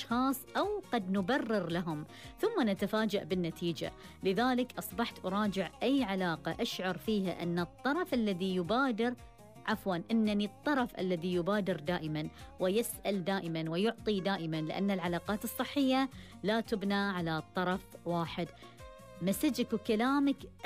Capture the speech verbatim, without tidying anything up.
الأشخاص أو قد نبرر لهم ثم نتفاجأ بالنتيجة. لذلك أصبحت أراجع أي علاقة أشعر فيها أن الطرف الذي يبادر عفواً إنني الطرف الذي يبادر دائماً ويسأل دائماً ويعطي دائماً، لأن العلاقات الصحية لا تبنى على طرف واحد. مسجك وكلامك